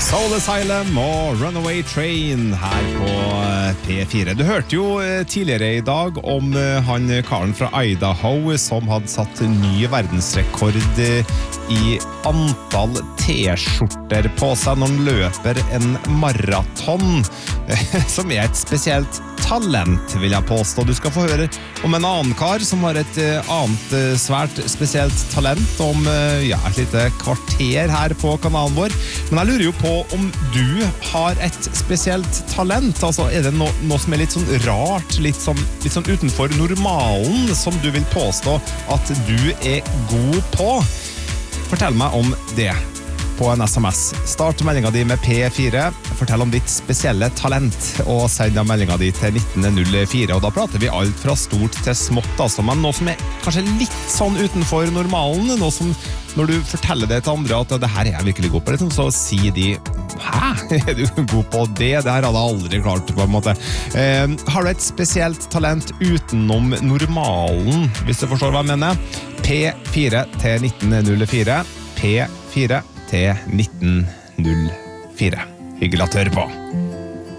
Soul Asylum og Runaway Train her på P4. Du hørte jo tidligere i dag om han karen fra Idaho som hadde satt ny verdensrekord i antall T-skjorter på seg når han løper en maraton, som er et spesielt talent, vil jeg påstå. Du skal få høre om en annen kar som har et annet svært spesielt talent om et lite kvarter her på kanalen vår. Men jeg lurer jo på om du har et spesielt talent. Altså, er det noe som er litt sånn rart, litt sånn utenfor normalen, som du vil påstå at du er god på? Fortell meg om det på en SMS. Start meldinga di med P4, fortell om ditt spesielle talent, og send meldinga di til 1904, og da prater vi alt fra stort til smått, altså, men noe som er kanskje litt sånn utenfor normalen, noe som, når du forteller det til andre at det her er jeg virkelig god på, liksom, så sier de, hæ? Er du god på det? Det her hadde jeg aldri klart, på en måte. Har du et spesielt talent utenom normalen, hvis du forstår hva jeg mener? P4 til 1904, P4 til 1904. Hyggelig at du hører på.